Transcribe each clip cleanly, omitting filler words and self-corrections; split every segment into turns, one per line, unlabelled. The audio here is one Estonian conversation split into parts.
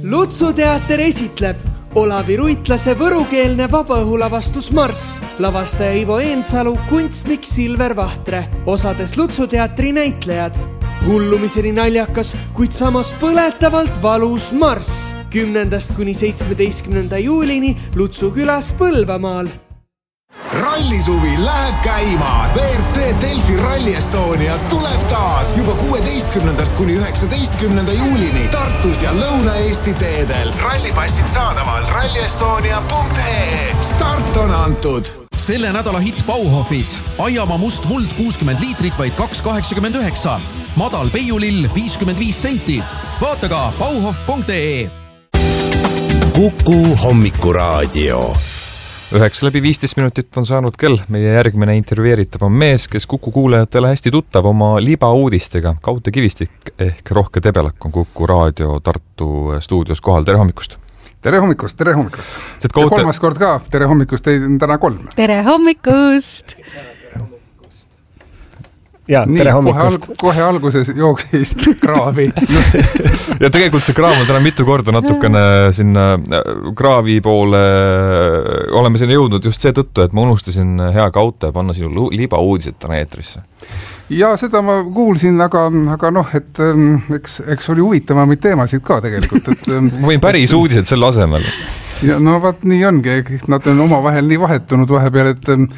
Lutsu teater esitleb Olavi Ruitlase võrukeelne vabaõhulavastus Marss, lavastaja Ivo Eensalu, kunstnik Silver Vahtre, osades Lutsu teatri näitlejad. Hullumiseni naljakas, kuid samas põletavalt valus Marss. 10. kuni 17. juulini Lutsu külas Põlvamaal.
Rallisuvi läheb käima. WRC Delfi Rally Estonia tuleb taas juba 16. kuni 19. juulini Tartus ja Lõuna-Eesti teedel. Rallipassid saadaval rallyestonia.ee. Start on antud.
Selle nädala hitt Bauhofis. Aiamaa must muld 60 liitrit vaid 2,89. Madal peiulill 55 senti. Vaata ka bauhof.ee.
Kuku hommikuraadio.
9:15 on saanud kell. Meie järgmine intervjueeritav on mees, kes Kuku kuulajatele hästi tuttav oma libauudistega. Kaute Kivistik ehk Rohke Debelak on Kuku raadio Tartu stuudios kohal. Tere hommikust!
Tere hommikust, tere hommikust! Ja kolmas kord ka, tere hommikust, teid on täna 3.
Tere hommikust!
Ja, tere hommikust! Kohe alguses jooksis kraavi.
Ja tegelikult see kraam on täna mitu korda natukene sinna kraavi poole. Oleme sinna jõudnud just seetõttu, et ma unustasin hea Kaute panna sinu libauudised täna eetrisse.
Ja seda ma kuulsin, aga noh, et eks oli huvitavamaid teemasid ka tegelikult.
Ma võin päris uudised selle asemel.
Ja no vaat nii ongi, nad on omavahel nii vahetunud vahepeal,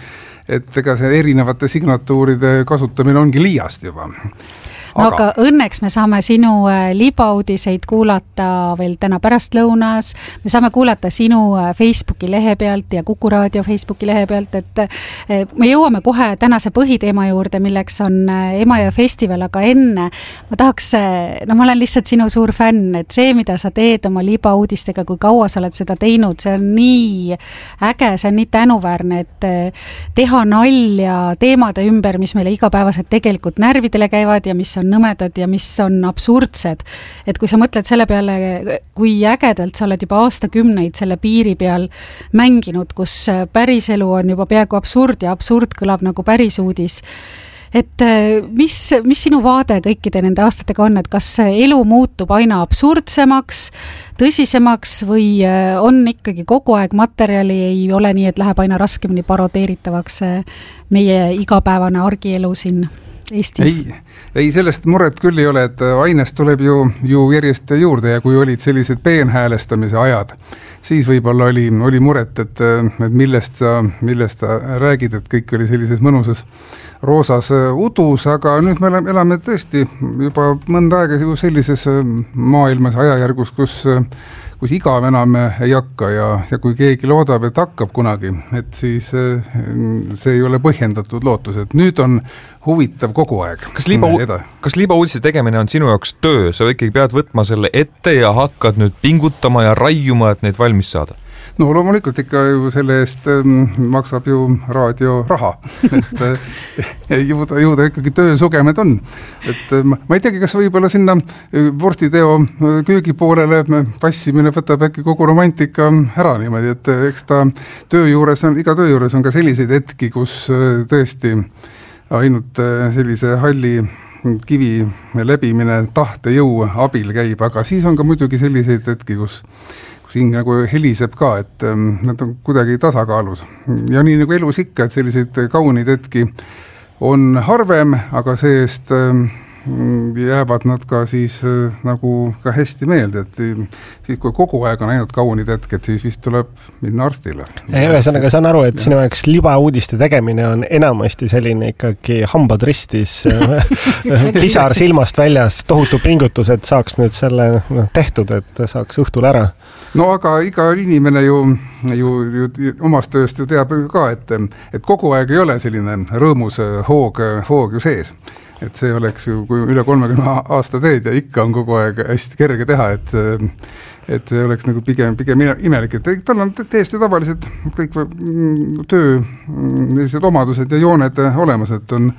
et ega see erinevate signatuuride kasutamine ongi liiast juba.
No aga õnneks me saame sinu libauudiseid kuulata veel täna pärastlõunas. Me saame kuulata sinu Facebooki lehe pealt ja Kuku raadio Facebooki lehe pealt, et me jõuame kohe tänase põhiteema juurde, milleks on Emajõe festival, aga enne ma tahaks, ma olen lihtsalt sinu suur fänn, et see, mida sa teed oma libauudistega, kui kaua sa oled seda teinud, see on nii äge, see on nii tänuväärne, et teha nalja teemade ümber, mis meile igapäevaselt tegelikult närvidele käivad ja mis on nõmedad ja mis on absurdsed. Et kui sa mõtled selle peale, kui ägedalt sa oled juba aastakümneid selle piiri peal mänginud, kus päris elu on juba peaaegu absurd ja absurd kõlab nagu päris uudis. Et mis sinu vaade kõikide nende aastatega on, et kas elu muutub aina absurdsemaks, tõsisemaks või on ikkagi kogu aeg materjali, ei ole nii, et läheb aina raskemini parodeeritavaks meie igapäevane argielu siin Eesti?
Ei, sellest muret küll ei ole, et ainest tuleb ju järjest juurde ja kui olid sellised peenhäälestamise ajad, siis võib-olla oli muret, et millest sa räägid, et kõik oli sellises mõnusas roosas udus, aga nüüd me elame tõesti juba mõnda aega sellises maailmas ajajärgus, kus igav enam ei hakka ja kui keegi loodab, et hakkab kunagi, et siis see ei ole põhjendatud lootus, et nüüd on huvitav kogu aeg.
Kas libauudiste tegemine on sinu jaoks töö? Sa ikkagi pead võtma selle ette ja hakkad nüüd pingutama ja raiuma, et neid valmis saada?
No loomulikult ikka ju selle eest maksab ju raadio raha, et jõuda ikkagi töösugemed on. Et ma ei teagi, kas võib-olla sinna vorstiteo köögipoolele passimine võtab äkki kogu romantika ära niimoodi, et eks ta iga töö juures on ka selliseid hetki, kus tõesti ainult sellise halli kivi läbimine tahtejõu abil käib, aga siis on ka muidugi selliseid hetki, kus siin nagu heliseb ka, et nad on kuidagi tasakaalus. Ja nii nagu elus ikka, et selliseid kaunid hetki on harvem, aga seest jäävad nad ka siis nagu ka hästi meelde, et siis kui kogu aeg on ainult kaunid hetked, siis vist tuleb minna arstile.
Ühesõnaga, saan aru, et sinu jaoks libauudiste tegemine on enamasti selline ikkagi hambad ristis, pisar silmast väljas, tohutu pingutus, et saaks nüüd selle tehtud, et saaks õhtul ära.
No aga iga inimene ju omast tööst ju teab ka, et kogu aeg ei ole selline rõõmus hoog ju sees. Et see oleks ju, kui üle 30 aasta teed ja ikka on kogu aeg hästi kerge teha, et see oleks nagu pigem imelik, et tal on täiesti tavalised kõik töö omadused ja jooned olemas, et on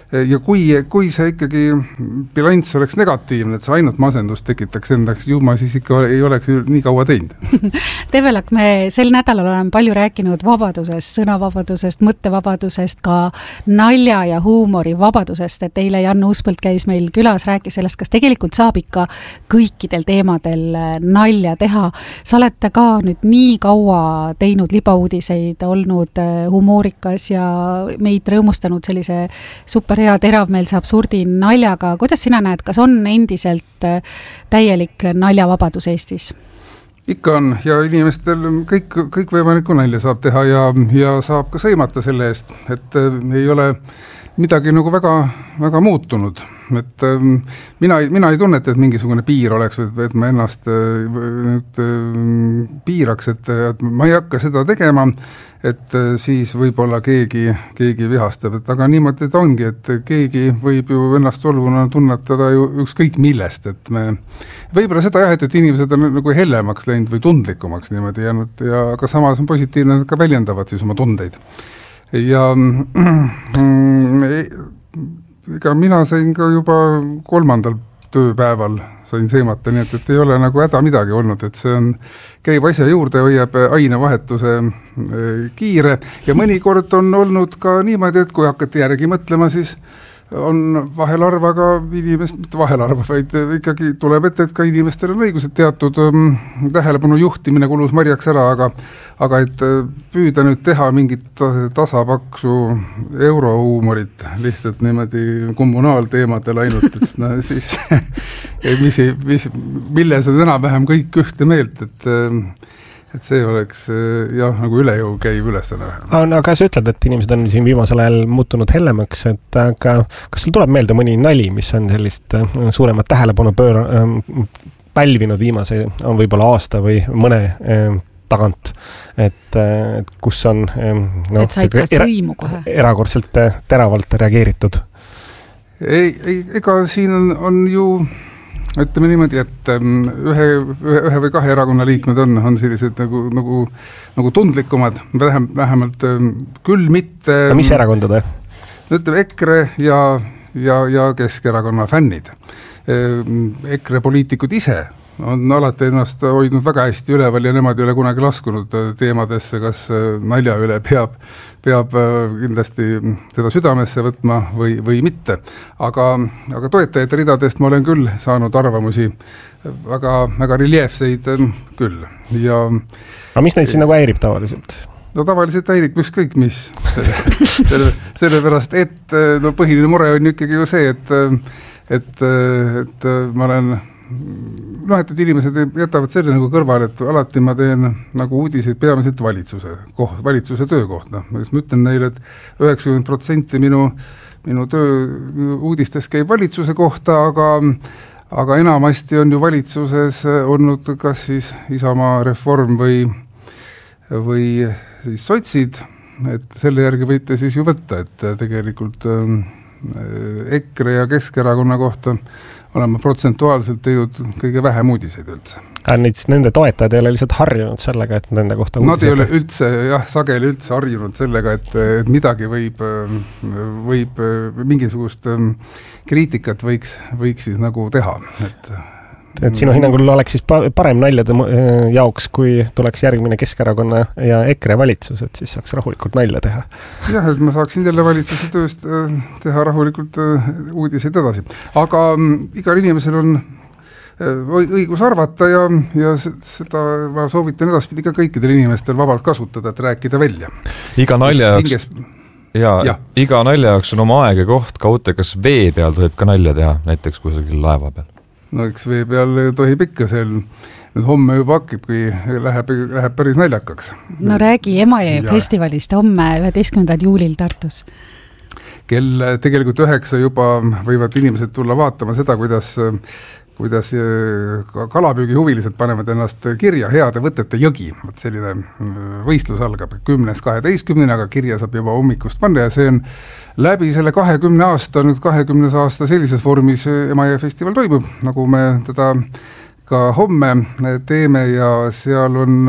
ja kui see ikkagi bilanss oleks negatiivne, et see ainult masendust tekitaks endaks, ju ma siis ikka ei oleks nii kaua teinud.
Tevelak, me sel nädalal oleme palju rääkinud vabadusest, sõnavabadusest, mõttevabadusest, ka nalja ja huumori vabadusest, et eile Jan Uuspõld käis meil külas, rääkis sellest, kas tegelikult saab ikka kõikidel teemadel nalja teha. Sa oled ka nüüd nii kaua teinud libauudiseid, olnud humoorikas ja meid rõõmustanud sellise superhea teravmeelse absurdi naljaga. Kuidas sina näed, kas on endiselt täielik naljavabadus Eestis?
Ikka on ja inimestel kõik võimalikku nalja saab teha ja saab ka sõimata selle eest, et ei ole midagi nagu väga muutunud, et mina ei tunneta, et mingisugune piir oleks, et ma ennast piiraks, et ma ei hakka seda tegema, et siis võib-olla keegi vihastab, et aga niimoodi ta ongi, et keegi võib ju ennast solvuna tunnetada ju ükskõik millest, et me võib-olla seda jah, et inimesed on nagu hellemaks läinud või tundlikumaks niimoodi jäänud ja aga samas on positiivne, et ka väljendavad siis oma tundeid. Ja ega mina sain ka juba 3. tööpäeval sain seimata, nii et ei ole nagu häda midagi olnud, et see on, käib asja juurde, hoiab ainevahetuse kiire ja mõnikord on olnud ka niimoodi, et kui hakati järgi mõtlema, siis on vahelarva ka inimest, mitte vahelarva, vaid ikkagi tuleb ette, et ka inimestel on õigus, et teatud tähelepanu juhtimine kulus marjaks ära, aga et püüda nüüd teha mingit tasapaksu eurohuumorit lihtsalt niimoodi kommunaalteemadel ainult, et no siis milles on enam-vähem kõik ühte meelt, et see oleks jah, nagu üle jõu käiv ülesanne.
Aga sa ütled, et inimesed on siin viimasel ajal muutunud hellemaks, et aga kas sul tuleb meelde mõni nali, mis on sellist suuremat tähelepanu pälvinud viimase, on võib-olla aasta või mõne tagant, et kus on
et said ka sõimu kohe
erakordselt teravalt reageeritud?
Ega siin on ju ütleme niimoodi, et ühe või kahe erakonna liikmed on sellised nagu tundlikumad, vähemalt küll mitte...
No mis erakondade?
Ütleme EKRE ja Keskerakonna fännid. EKRE poliitikud ise on alati ennast hoidnud väga hästi üleval ja nemad ei ole kunagi laskunud teemadesse, kas nalja üle peab kindlasti seda südamesse võtma või mitte. Aga toetajate ridadest ma olen küll saanud arvamusi väga reljeefseid küll.
Aga mis neid siin nagu häirib tavaliselt?
No tavaliselt häirib ükskõik mis. Sellepärast, et no põhiline mure on ikkagi ju see, et ma olen et inimesed jätavad selle nagu kõrval, et alati ma teen nagu uudiseid peamiselt valitsuse töökohta. Ma ütlen neile, et 90% minu töö uudistes käib valitsuse kohta, aga enamasti on ju valitsuses olnud kas siis Isamaa Reform või siis sotsid, et selle järgi võite siis ju võtta, et tegelikult EKRE ja Keskerakonna kohta olema protsentuaalselt teinud kõige vähem uudiseid üldse.
Nende toetajad ei ole lihtsalt harjunud sellega, et nende kohta uudiseid...
Nad ei ole üldse, sageli üldse harjunud sellega, et midagi võib mingisugust kriitikat võiks siis nagu teha,
et sinu hinnangul oleks siis parem naljade jaoks, kui tuleks järgmine Keskerakonna ja EKRE valitsus, et siis saaks rahulikult nalja teha.
Jah, et ma saaksin jälle valitsuse tööst teha rahulikult uudiseid edasi. Aga igal inimesel on õigus arvata ja seda ma soovitan edaspidi ka kõikidel inimestel vabalt kasutada, et rääkida välja.
Iga nalja jaoks on oma aeg ja koht, Kaute, kas vee peal tohib ka nalja teha, näiteks kusagil laeva peal?
No eks vee peal tohib ikka nüüd homme juba hakkib, kui läheb päris naljakaks.
No räägi Emajõe festivalist homme 11. juulil Tartus.
Tegelikult 9 juba võivad inimesed tulla vaatama seda, kuidas kalapüügihuvilised panevad ennast kirja heade võtete jõgi. Selline võistlus algab 10.12, aga kirja saab juba hommikust panna ja see on läbi selle 20 aasta, nüüd 20 aasta sellises vormis Emajõe festival toimub, nagu me teda ka homme teeme ja seal on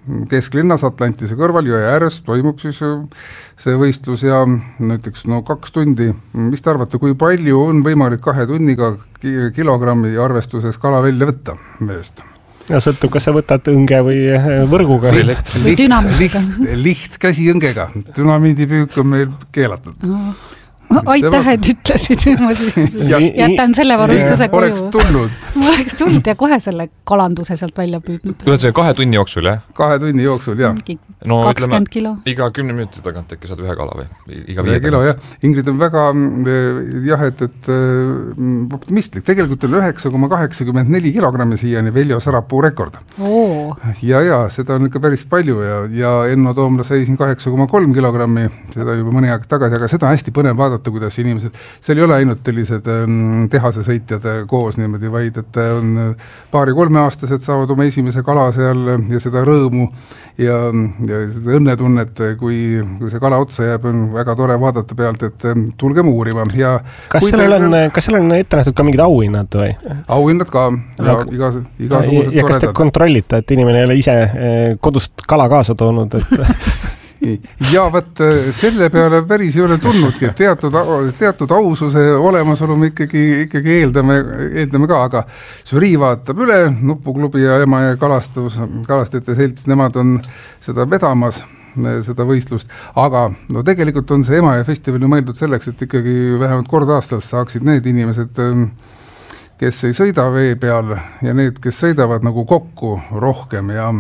kesklinnas Atlantise kõrval jõe ääres toimub siis see võistlus ja näiteks 2 tundi, mis te arvate, kui palju on võimalik 2 tunniga kilogrammi arvestuses kala välja võtta veest?
Ja sõltub, kas sa võtad õnge või võrguga.
Või dünamiidiga.
Liht käsi õngega. Dünamiidipüük on meil keelatud.
Aitäh, et ütlesid, ma siis jätan selle varustuse koju. Ma oleks tulnud ja kohe selle kalanduse sealt välja püüdnud.
See 2 tunni jooksul, jah?
2 tunni jooksul, jah.
No
20 kilo.
Iga 10 minuti tagant äkki saad 1 kala või? Iga
5 kilo, jah. Ingrid on väga, jah, et optimistlik. Tegelikult on 9,84 kilogrammi siiani Veljo Sarapuu rekord. Ja, seda on ikka päris palju ja Enno Toomla sai siin 8,3 kilogrammi, seda juba mõni aeg tagasi, aga seda on hästi põnev vaadata, kuidas inimesed, seal ei ole ainult sellised tehase sõitjad koos niimoodi, vaid et on 2-3 aastased saavad oma esimese kala seal ja seda rõõmu ja seda õnnetunnet, kui see kala otsa jääb, on väga tore vaadata pealt, et tulgem uurima. Ja
kas seal on ette nähtud ka mingid auhinnad või?
Auhinnad ka.
Ja kas te kontrollite, et inimene ei ole ise kodust kala kaasa toonud, et
ja võt selle peale päris ei ole tulnudki, et teatud aususe olemasolu me ikkagi eeldame ka, aga žürii vaatab üle, Nupuklubi ja Emajõe kalastajate selts, nemad on seda vedamas, seda võistlust, aga no tegelikult on see Emajõe festival mõeldud selleks, et ikkagi vähemalt kord aastas saaksid need inimesed, kes ei sõida vee peal ja need, kes sõidavad nagu kokku rohkem ja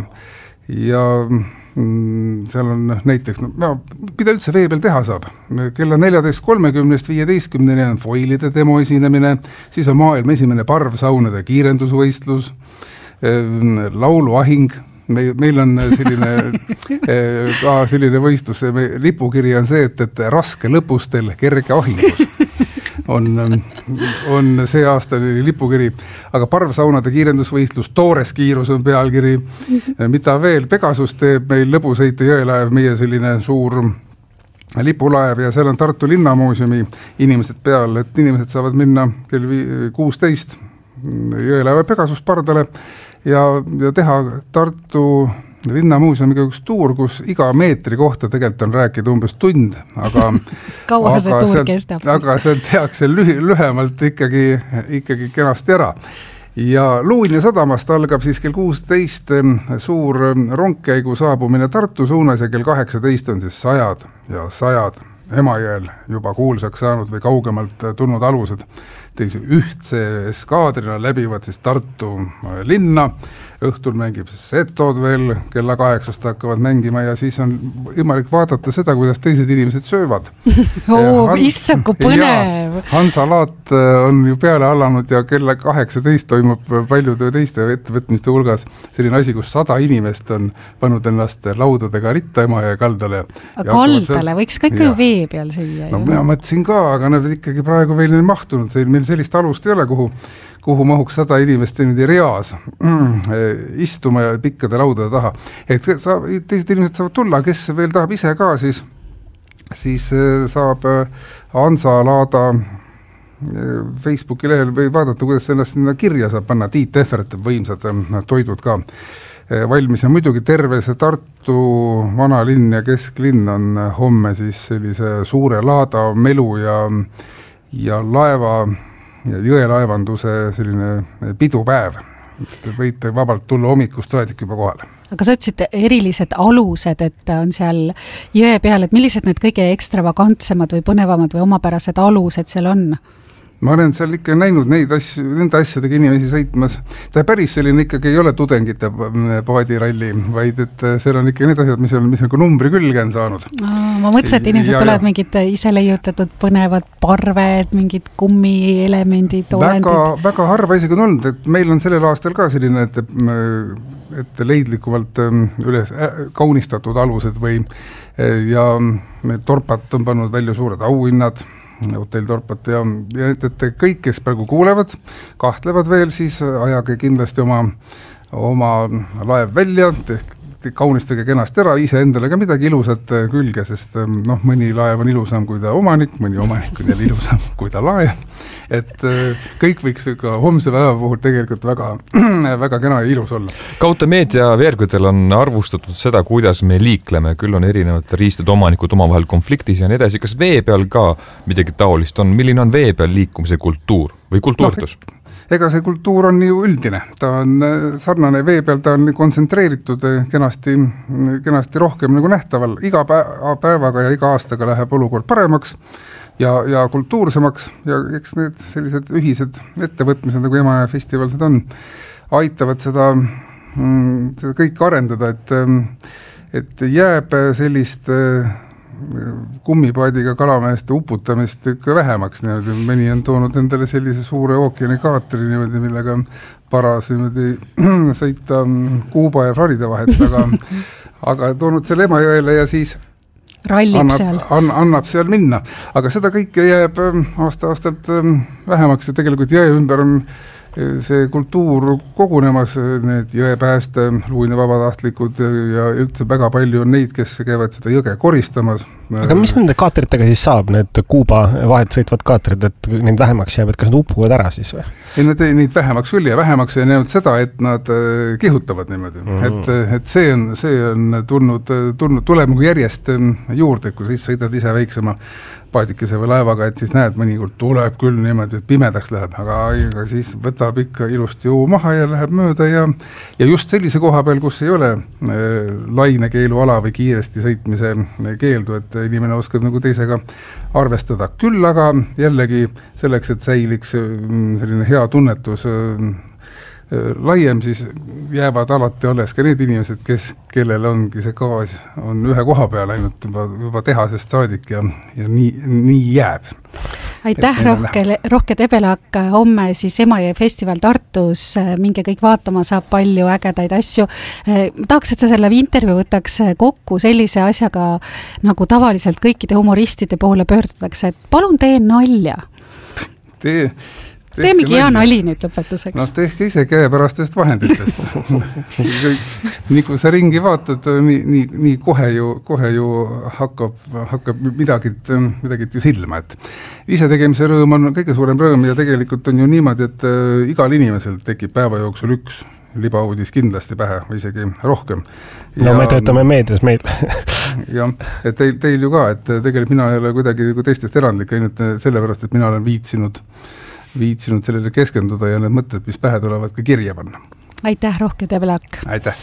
seal on näiteks, mida üldse vee peal teha saab. Kella 14.30 15 on foilide demo esinemine, siis on maailma esimene parvsaunade kiirendusvõistlus, lauluahing, meil on selline võistlus, lipukiri on see, et raske lõpustel kerge ahingus. On see aasta lipukiri, aga parvsaunade kiirendusvõistlus, toores kiirus on pealkiri, mida veel, Pegasus teeb meil lõbusõite jõelaev, meie selline suur lipulaev ja seal on Tartu Linnamuuseumi inimesed peal, et inimesed saavad minna kell 16 jõelaeva Pegasus pardale ja teha Tartu Linnamuuseumiga üks tuur, kus iga meetri kohta tegelikult on rääkida umbes tund, aga
kaua see tuur kestab?
Aga see tehakse lühemalt ikkagi kenasti ära. Ja Luunja sadamast algab siis kell 16 suur rongkäigu saabumine Tartu suunas ja kell 18 on siis sajad Emajõel juba kuulsaks saanud või kaugemalt tulnud alused. Teise ühtse eskaadrina läbivad siis Tartu linna, õhtul mängib siis Setod veel, kella 8 hakkavad mängima ja siis on võimalik vaadata seda, kuidas teised inimesed söövad.
Issaku põnev!
Hansalaat on ju peale alanud ja kella 18 toimub paljude teiste ettevõtmiste hulgas selline asi, kus 100 inimest on pannud ennast laudadega ritta Emajõe kaldale.
Aga kaldale võiks ka ikka vee peal süüa.
No mina mõtlesin ka, aga nad ikkagi praegu veel ei mahtunud, meil sellist alust ei ole, kuhu mahuks 100 inimest reas istuma ja pikkade laudade taha. Et teised inimesed saavad tulla, kes veel tahab ise ka, siis saab Hansa Laada Facebooki lehel või vaadata, kuidas ennast kirja saab panna. Tiit Tehvert, võimsad toidud ka valmis ja muidugi terve see Tartu vanalinn ja kesklinn on homme siis sellise suure laada melu ja laeva ja jõelaevanduse selline pidupäev. Võite vabalt tulla hommikust saadik juba kohale.
Aga sa ütlesid erilised alused, et on seal jõe peal, et millised need kõige ekstravagantsemad või põnevamad või omapärased alused seal on?
Ma olen seal ikka näinud nende asjadega inimesi sõitmas. Ta päris selline ikkagi ei ole tudengite paadirailli, vaid et seal on ikka need asjad, mis on nagu numbri külge on saanud.
Ma mõtlesin, et inimesed tulevad mingid ise leiutatud põnevad parved, mingid kummielemendid, olendid. Väga harva isegi on olnud, et meil on sellel aastal ka selline, et leidlikumalt üles kaunistatud alused ja Torpat on pannud välja suured auhinnad, hotell Torpat ja et kõik, kes praegu kuulevad, kahtlevad veel, siis ajage kindlasti oma laev välja,
kaunistage kenast ära, ise endale ka midagi ilusat külge, sest mõni laev on ilusam kui ta omanik, mõni omanik on jälle ilusam kui ta laev. Et kõik võiks ka homse päeva puhul tegelikult väga, väga kena ja ilus olla.
Kaute meedia veergudel on arvustatud seda, kuidas me liikleme, küll on erinevad riistade omanikud omavahel konfliktis ja nii edasi. Kas vee peal ka midagi taolist on? Milline on vee peal liikumise kultuur või kultuuritus?
Ega see kultuur on ju üldine, ta on sarnane vee peal, ta on kontsentreeritud kenasti rohkem nagu nähtaval. Iga päevaga ja iga aastaga läheb olukord paremaks ja kultuursemaks ja eks need sellised ühised ettevõtmised, nagu Emajõe festival seda on, aitavad seda kõike arendada, et jääb sellist kummipaadiga kalameeste uputamist ikka vähemaks. Mõni on toonud endale sellise suure ookeanikaatri, millega paras sõita Kuuba ja Florida vahet, aga toonud selle Emajõele ja siis annab seal minna. Aga seda kõike jääb aasta-aastalt vähemaks ja tegelikult jõe ümber on see kultuur kogunemas, need jõepääste, luine vabatahtlikud ja üldse väga palju on neid, kes käivad seda jõge koristamas.
Aga mis nende kaatritega siis saab, need Kuuba vahet sõitvad kaatrid, et neid vähemaks jääb, et kas nad upuvad ära siis või?
Ei, neid vähemaks küll ja vähemaks ei näinud seda, et nad kihutavad niimoodi. Et see on tuleb nagu järjest juurde, kui siis sõidad ise väiksema paadikese või laevaga, et siis näed, mõnikord tuleb küll niimoodi, et pimedaks läheb, aga siis võtab ikka ilusti jõu maha ja läheb mööda ja just sellise koha peal, kus ei ole lainekeeluala või kiiresti sõitmise keeldu, et inimene oskab nagu teisega arvestada. Küll aga jällegi selleks, et säiliks selline hea tunnetus laiem, siis jäävad alati alles ka need inimesed, kellel ongi see gaas on ühe koha peal ainult juba tehasest saadik ja nii jääb.
Aitäh, Rohke Debelak, homme siis Emajõe festival Tartus, minge kõik vaatama, saab palju ägedaid asju. Tahaks, et sa selle intervjuu võtaks kokku sellise asjaga, nagu tavaliselt kõikide humoristide poole pöördutakse, et palun tee nalja. Teemegi hea nali nüüd lõpetuseks.
Tehke ise käepärastest vahenditest. Nii kui sa ringi vaatad, nii kohe ju hakkab midagi ju silma. Et ise tegemise rõõm on kõige suurem rõõm ja tegelikult on ju niimoodi, et igal inimesel tekib päeva jooksul üks libauudis kindlasti pähe või isegi rohkem.
No me töötame meedias meil.
Jah, et teil ju ka, et tegelikult mina ei ole kuidagi teistest erandlik ainult sellepärast, et mina olen viitsinud sellele keskenduda ja need mõtted, mis pähe tulevad, ka kirja panna.
Aitäh, Rohke Debelak!
Aitäh!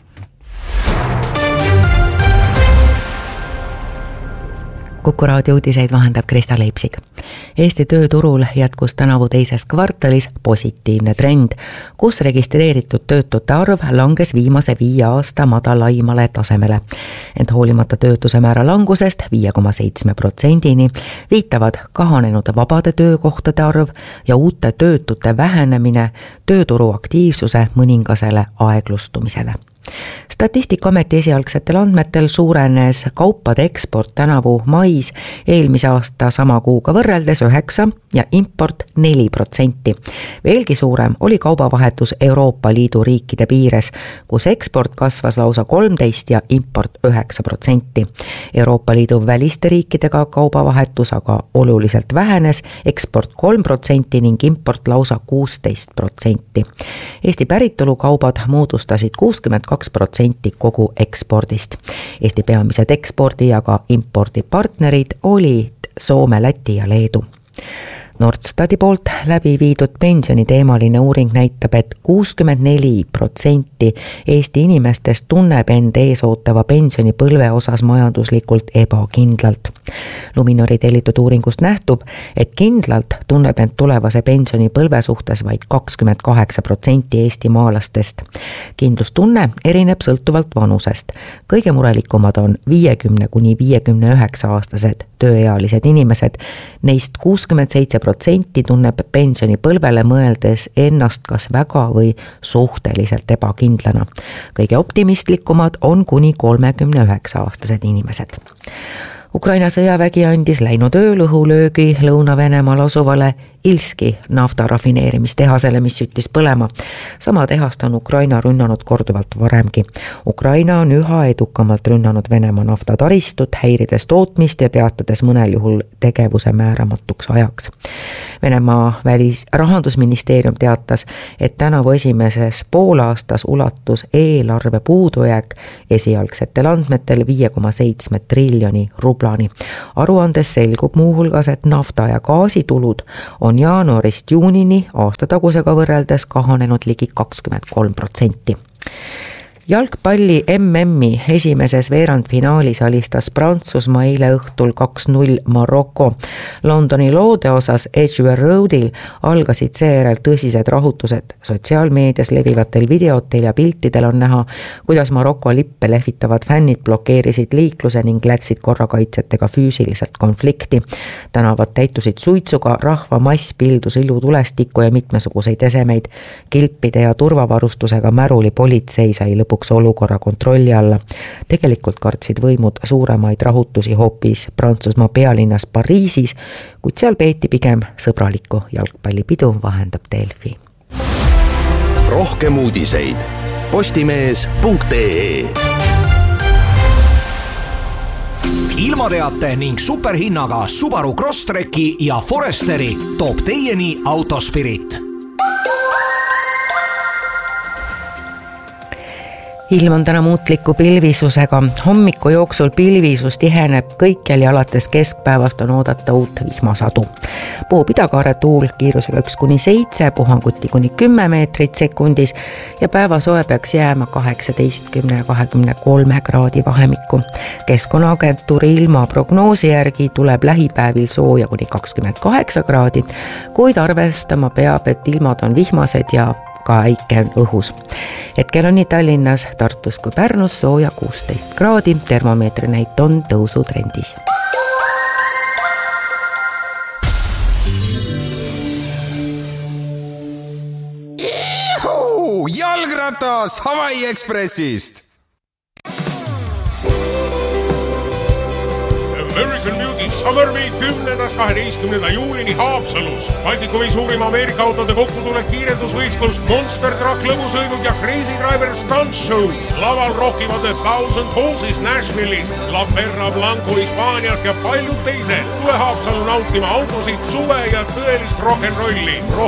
Kuku raadio uudiseid vahendab Krista Leipsik. Eesti tööturul jätkus tänavu teises kvartalis positiivne trend, kus registreeritud töötute arv langes viimase 5 aasta madalaimale tasemele. Ent hoolimata töötuse määra langusest 5,7%-ni viitavad kahanenud vabade töökohtade arv ja uute töötute vähenemine tööturu aktiivsuse mõningasele aeglustumisele. Statistikaameti esialgsetel andmetel suurenes kaupade eksport tänavu mais eelmise aasta sama kuuga võrreldes 9% ja import 4%. Veelgi suurem oli kaubavahetus Euroopa Liidu riikide piires, kus eksport kasvas lausa 13% ja import 9%. Euroopa Liidu väliste riikidega kaubavahetus aga oluliselt vähenes, eksport 3% ning import lausa 16%. Eesti päritolu kaubad moodustasid 62% kogu ekspordist. Eesti peamised ekspordi ja ka impordipartnerid olid Soome, Läti ja Leedu. Nordstati poolt läbi viidud pensioniteemaline uuring näitab, et 64% Eesti inimestest tunneb end eesootava pensionipõlve osas majanduslikult ebakindlalt. Luminori tellitud uuringust nähtub, et kindlalt tunneb end tulevase pensionipõlve suhtes vaid 28% Eesti maalastest. Kindlustunne erineb sõltuvalt vanusest. Kõige murelikumad on 50–59-aastased tööealised inimesed, neist 67% tunneb pensionipõlvele mõeldes ennast kas väga või suhteliselt ebakindlana. Kõige optimistlikumad on kuni 39-aastased inimesed. Ukraina sõjavägi andis läinud ööl õhulöögi Lõuna-Venemaal asuvale Ilski naftarafineerimistehasele, mis süttis põlema. Sama tehast on Ukraina rünnanud korduvalt varemgi. Ukraina on üha edukamalt rünnanud Venemaa naftataristut, häirides tootmist ja peatades mõnel juhul tegevuse määramatuks ajaks. Venemaa rahandusministeerium teatas, et tänavu esimeses poolaastas ulatus eelarve puudujääk esialgsetel andmetel 5,7 triljoni rublani. Aruandes selgub muuhulgas, et nafta- ja gaasitulud on jaanuarist juunini aastatagusega võrreldes kahanenud ligi 23%. Jalgpalli MM-i esimeses veerandfinaalis alistas Prantsusmaa eile õhtul 2-0 Maroko. Londoni loode osas Edgware Roadil algasid seejärel tõsised rahutused. Sotsiaalmeedias levivatel videotel ja piltidel on näha, kuidas Maroko lippe lehvitavad fännid blokeerisid liikluse ning läksid korrakaitsjatega füüsiliselt konflikti. Tänavad täitusid suitsuga, rahvamass pildus ilutulestikku ja mitmesuguseid esemeid. Kilpide ja turvavarustusega märuli politsei sai lõpuks olukorra kontrolli alla. Tegelikult kartsid võimud suuremaid rahutusi hoopis Prantsusmaa pealinnas Pariisis, kuid seal peeti pigem sõbralikku jalgpallipidu, vahendab Delfi.
Rohkem uudiseid postimees.ee.
Ilmateate ning superhinnaga Subaru Crosstreki ja Foresteri toob teieni Autospirit.
Ilm on täna muutliku pilvisusega. Hommiku jooksul pilvisus tiheneb kõikjal ja alates keskpäevast on oodata uut vihmasadu. Puhub idakaare tuul kiirusega 1-7, puhanguti kuni 10 meetrit sekundis ja päevasoe peaks jääma 18 ja 23 kraadi vahemikku. Keskkonnaagentuuri ilmaprognoosi järgi tuleb lähipäevil sooja kuni 28 kraadi, kuid arvestama peab, et ilmad on vihmased ja ka äike on õhus. Hetkel on nii Tallinnas, Tartus kui Pärnus sooja 16 kraadi, termomeetri näit on tõusutrendis.
Jalgratas Hawaii Expressist!
American Beauty Summer Meet 10.–12. juulini Haapsalus. Baltikumi suurima Ameerika autode kokkutulek kiirendusvõistlus, Monster Truck lõbusõidud ja Crazy Driver Stunt Show. Laval rockivad The Thousand Horses Nashville'ist, La Perra Blanco Hispaaniast ja paljud teised. Tule Haapsalu nautima autosid, suve ja tõelist rock'n'rolli.